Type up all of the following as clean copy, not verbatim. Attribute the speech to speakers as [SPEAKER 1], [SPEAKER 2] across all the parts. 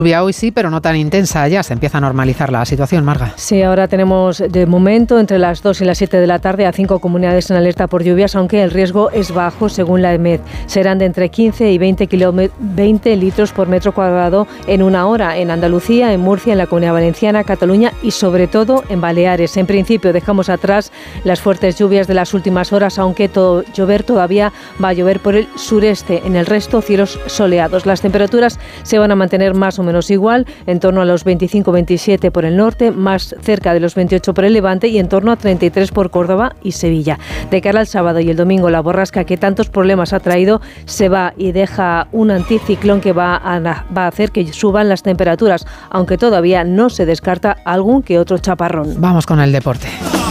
[SPEAKER 1] Lluvia hoy sí, pero no tan intensa. Ya se empieza a normalizar la situación, Marga.
[SPEAKER 2] Sí, ahora tenemos de momento entre las 2 y las 7 de la tarde a 5 comunidades en alerta por lluvias, aunque el riesgo es bajo según la EMET. Serán de entre 15 y 20 litros por metro cuadrado en una hora en Andalucía, en Murcia, en la Comunidad Valenciana, Cataluña y sobre todo en Baleares. En principio dejamos atrás las fuertes lluvias de las últimas horas, aunque llover todavía va a llover por el sureste. En el resto, cielos soleados. Las temperaturas se van a mantener más o menos igual, en torno a los 25-27 por el norte, más cerca de los 28 por el levante y en torno a 33 por Córdoba y Sevilla. De cara al sábado y el domingo, la borrasca que tantos problemas ha traído se va y deja un anticiclón que va a hacer que suban las temperaturas, aunque todavía no se descarta algún que otro chaparrón.
[SPEAKER 1] Vamos con el deporte.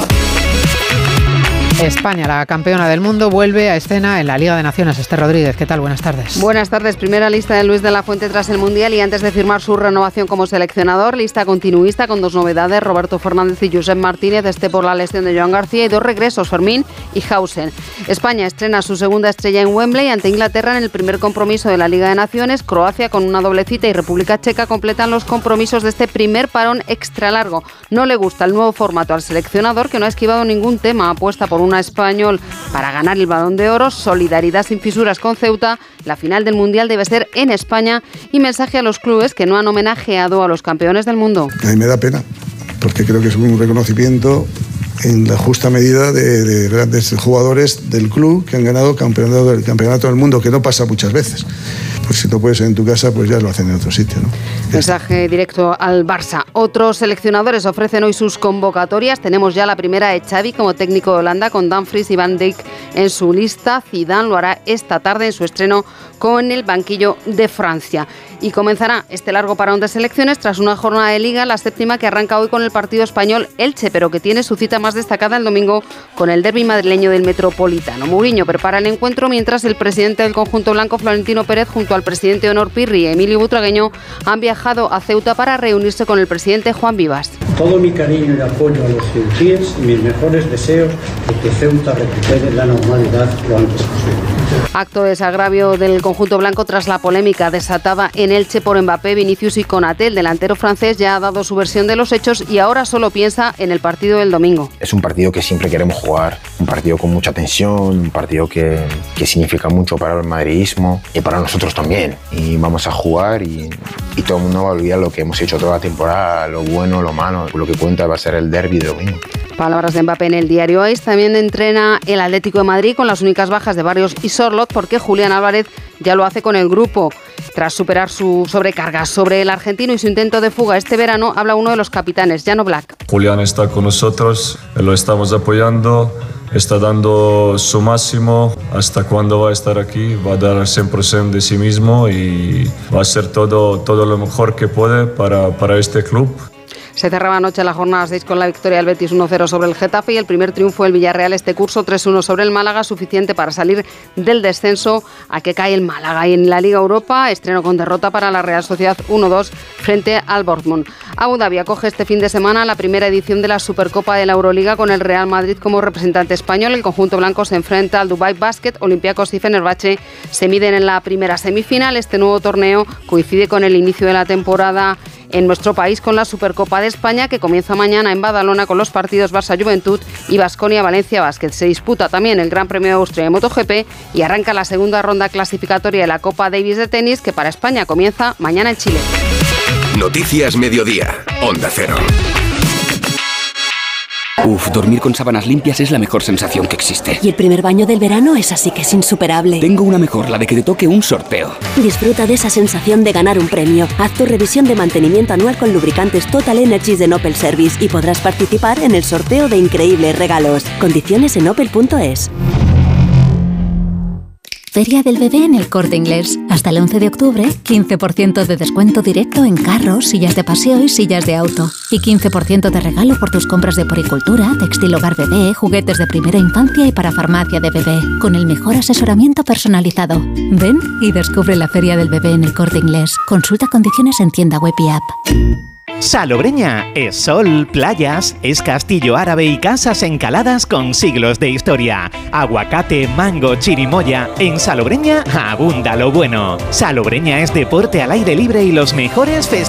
[SPEAKER 1] España, la campeona del mundo, vuelve a escena en la Liga de Naciones. Esther Rodríguez, ¿qué tal? Buenas tardes.
[SPEAKER 3] Buenas tardes. Primera lista de Luis de la Fuente tras el Mundial y antes de firmar su renovación como seleccionador. Lista continuista con 2 novedades, Roberto Fernández y Josep Martínez, por la lesión de Joan García, y 2 regresos, Fermín y Hausen. España estrena su segunda estrella en Wembley ante Inglaterra en el primer compromiso de la Liga de Naciones. Croacia con una doble cita y República Checa completan los compromisos de este primer parón extra largo. No le gusta el nuevo formato al seleccionador, que no ha esquivado ningún tema. Apuesta por una español para ganar el Balón de Oro, solidaridad sin fisuras con Ceuta, la final del Mundial debe ser en España y mensaje a los clubes que no han homenajeado a los campeones del mundo.
[SPEAKER 4] A mí me da pena, porque creo que es un reconocimiento en la justa medida de grandes jugadores del club que han ganado el campeonato del mundo, que no pasa muchas veces. Pues si no puedes ser en tu casa, pues ya lo hacen en otro sitio, ¿no?
[SPEAKER 3] Mensaje directo al Barça. Otros seleccionadores ofrecen hoy sus convocatorias. Tenemos ya la primera de Xavi como técnico de Holanda, con Dumfries y Van Dijk en su lista. Zidane lo hará esta tarde en su estreno con el banquillo de Francia. Y comenzará este largo parón de selecciones tras una jornada de Liga, la séptima, que arranca hoy con el partido español Elche, pero que tiene su cita más destacada el domingo con el derbi madrileño del Metropolitano. Mourinho prepara el encuentro mientras el presidente del conjunto blanco, Florentino Pérez, junto al presidente de Honor Pirri y Emilio Butragueño, han viajado a Ceuta para reunirse con el presidente Juan Vivas.
[SPEAKER 5] Todo mi cariño y apoyo a los ceutíes y mis mejores deseos de que Ceuta recupere la normalidad lo antes posible.
[SPEAKER 3] Acto de desagravio del conjunto blanco tras la polémica desatada en Elche por Mbappé, Vinicius y Konaté. El delantero francés ya ha dado su versión de los hechos y ahora solo piensa en el partido del domingo.
[SPEAKER 6] Es un partido que siempre queremos jugar, un partido con mucha tensión, un partido que significa mucho para el madridismo y para nosotros también. Y vamos a jugar y todo el mundo va a olvidar lo que hemos hecho toda la temporada, lo bueno, lo malo. Lo que cuenta va a ser el derbi de domingo.
[SPEAKER 3] Palabras de Mbappé en el diario AS. También entrena el Atlético de Madrid con las únicas bajas de Barrios y Sorloth, porque Julián Álvarez ya lo hace con el grupo. Tras superar su sobrecarga sobre el argentino y su intento de fuga este verano, habla uno de los capitanes, Jan Oblak.
[SPEAKER 7] Julián está con nosotros, lo estamos apoyando, está dando su máximo. Hasta cuando va a estar aquí, va a dar 100% de sí mismo y va a hacer todo lo mejor que puede para este club.
[SPEAKER 3] Se cerraba anoche la jornada 6 con la victoria del Betis 1-0 sobre el Getafe y el primer triunfo del Villarreal este curso 3-1 sobre el Málaga, suficiente para salir del descenso a que cae el Málaga. Y en la Liga Europa, estreno con derrota para la Real Sociedad 1-2 frente al Dortmund. Abu Dhabi acoge este fin de semana la primera edición de la Supercopa de la Euroliga con el Real Madrid como representante español. El conjunto blanco se enfrenta al Dubai Basket, Olympiacos y Fenerbahce se miden en la primera semifinal. Este nuevo torneo coincide con el inicio de la temporada en nuestro país con la Supercopa de España, que comienza mañana en Badalona con los partidos Barça Juventud y Baskonia Valencia Basket. Se disputa también el Gran Premio de Austria de MotoGP y arranca la segunda ronda clasificatoria de la Copa Davis de tenis, que para España comienza mañana en Chile.
[SPEAKER 8] Noticias Mediodía, Onda Cero.
[SPEAKER 9] Dormir con sábanas limpias es la mejor sensación que existe.
[SPEAKER 10] Y el primer baño del verano es así que es insuperable.
[SPEAKER 9] Tengo una mejor, la de que te toque un sorteo.
[SPEAKER 10] Disfruta de esa sensación de ganar un premio. Haz tu revisión de mantenimiento anual con lubricantes Total Energies de Opel Service y podrás participar en el sorteo de increíbles regalos. Condiciones en opel.es.
[SPEAKER 11] Feria del Bebé en El Corte Inglés. Hasta el 11 de octubre, 15% de descuento directo en carros, sillas de paseo y sillas de auto. Y 15% de regalo por tus compras de poricultura, textil hogar bebé, juguetes de primera infancia y para farmacia de bebé. Con el mejor asesoramiento personalizado. Ven y descubre la Feria del Bebé en El Corte Inglés. Consulta condiciones en tienda web y app.
[SPEAKER 12] Salobreña es sol, playas, es castillo árabe y casas encaladas con siglos de historia. Aguacate, mango, chirimoya. En Salobreña abunda lo bueno. Salobreña es deporte al aire libre y los mejores festivales.